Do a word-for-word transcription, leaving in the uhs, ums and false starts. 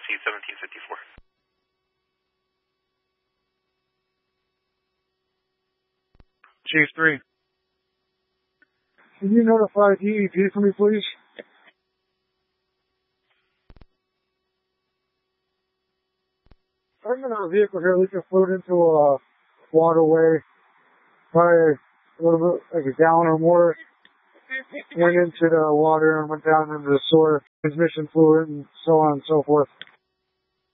C seventeen fifty-four. Chase three. Can you notify D E P for me, please? I'm in our vehicle here leaking fluid into a waterway, probably a little bit, like a gallon or more. Went into the water and went down into the sewer, transmission fluid, and so on and so forth.